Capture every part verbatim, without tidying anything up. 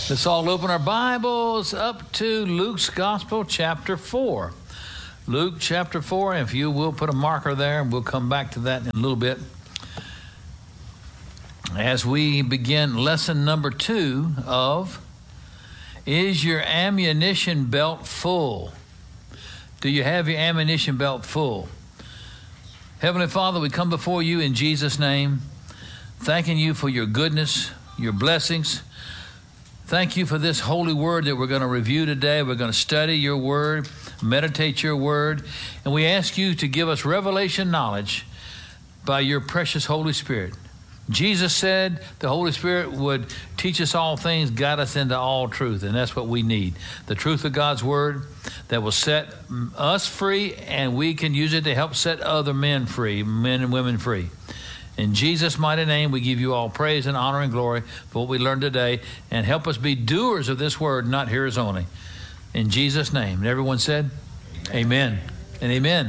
Let's all open our Bibles up to Luke's Gospel, chapter four. Luke chapter four, and if you will put a marker there, and we'll come back to that in a little bit. As we begin lesson number two of, is your ammunition belt full? Do you have your ammunition belt full? Heavenly Father, we come before you in Jesus' name, thanking you for your goodness, your blessings. Thank you for this holy word that we're going to review today. We're going to study your word, meditate your word, and we ask you to give us revelation knowledge by your precious Holy Spirit. Jesus said the Holy Spirit would teach us all things, guide us into all truth, and that's what we need. The truth of God's word that will set us free, and we can use it to help set other men free, men and women free. In Jesus' mighty name, we give you all praise and honor and glory for what we learned today, and help us be doers of this word, not hearers only. In Jesus' name. And everyone said, amen, amen and amen.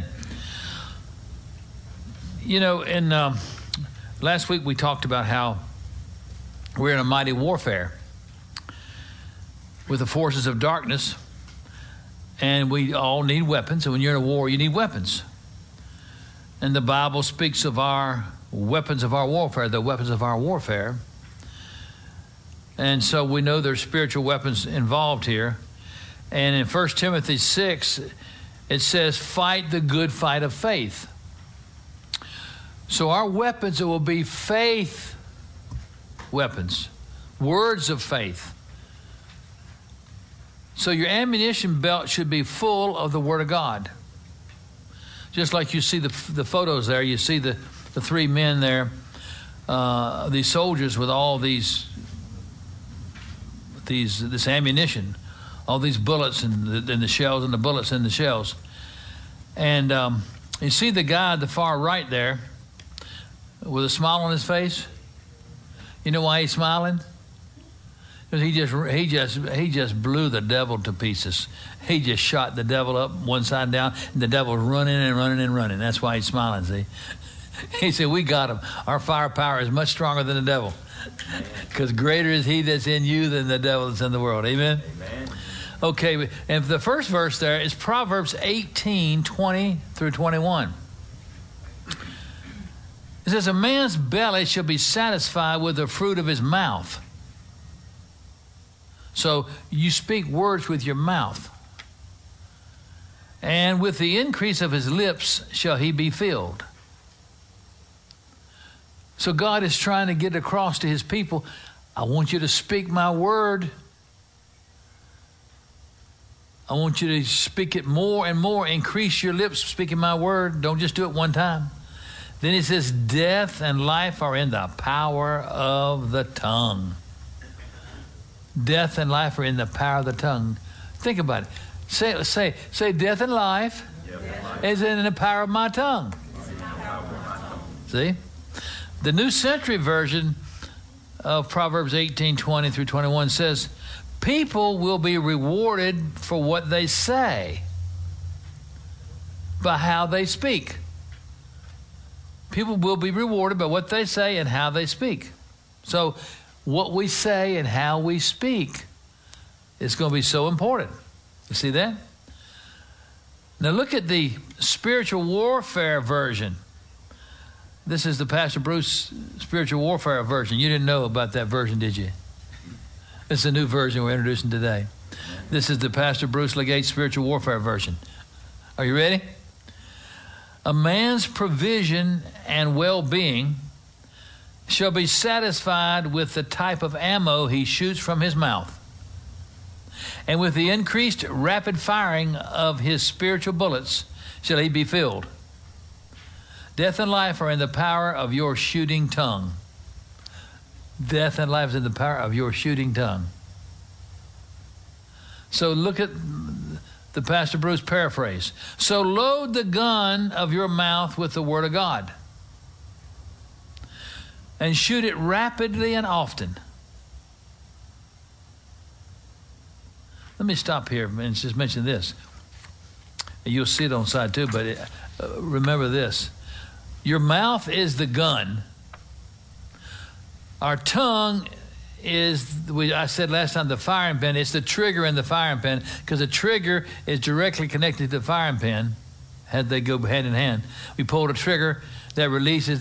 You know, in um, last week we talked about how we're in a mighty warfare with the forces of darkness, and we all need weapons. And when you're in a war, you need weapons. And the Bible speaks of our weapons of our warfare, the weapons of our warfare. And so we know there's spiritual weapons involved here. And in First Timothy six, it says, fight the good fight of faith. So our weapons will be faith weapons, words of faith. So your ammunition belt should be full of the Word of God. Just like you see the, the photos there, you see the The three men there, uh, these soldiers with all these, these this ammunition, all these bullets and the, and the shells and the bullets and the shells. And um, you see the guy at the far right there with a smile on his face. You know why he's smiling? Because he just he just he just blew the devil to pieces. He just shot the devil up one side down, and the devil's running and running and running. That's why he's smiling. See. He said, we got him. Our firepower is much stronger than the devil. Because greater is he that's in you than the devil that's in the world. Amen? Amen. Okay, and the first verse there is Proverbs eighteen, twenty through twenty-one. It says, a man's belly shall be satisfied with the fruit of his mouth. So you speak words with your mouth. And with the increase of his lips shall he be filled. So God is trying to get across to his people, I want you to speak my word. I want you to speak it more and more. Increase your lips speaking my word. Don't just do it one time. Then he says, death and life are in the power of the tongue. Death and life are in the power of the tongue. Think about it. Say, say, say, death and life, yep. is in the power of my tongue. See? The New Century Version of Proverbs eighteen, twenty through twenty-one says, people will be rewarded for what they say by how they speak. People will be rewarded by what they say and how they speak. So what we say and how we speak is going to be so important. You see that? Now look at the spiritual warfare version. This is the Pastor Bruce spiritual warfare version. You didn't know about that version, did you? It's a new version we're introducing today. This is the Pastor Bruce Legate spiritual warfare version. Are you ready? A man's provision and well-being shall be satisfied with the type of ammo he shoots from his mouth, and with the increased rapid firing of his spiritual bullets shall he be filled. Death and life are in the power of your shooting tongue. Death and life is in the power of your shooting tongue. So look at the Pastor Bruce paraphrase. So load the gun of your mouth with the Word of God, and shoot it rapidly and often. Let me stop here and just mention this. You'll see it on side two, but it, uh, remember this. Your mouth is the gun. Our tongue is, we, I said last time, the firing pin. It's the trigger in the firing pin, because the trigger is directly connected to the firing pin. Had they go hand in hand. We pull the trigger that releases